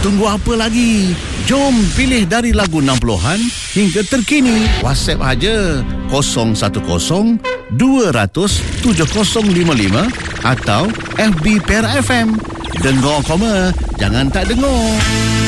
Tunggu apa lagi? Jom pilih dari lagu 60-an hingga terkini. WhatsApp aja 010 200 7055 atau FB Perak FM. Dengar koma, jangan tak dengar.